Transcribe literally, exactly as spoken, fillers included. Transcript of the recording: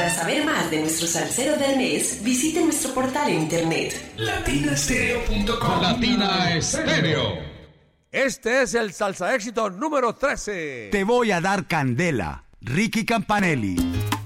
Para saber más de nuestro salsero del mes, visite nuestro portal en internet latina estéreo punto com. Latina Estéreo. Este es el salsa éxito número trece. Te voy a dar candela, Ricky Campanelli.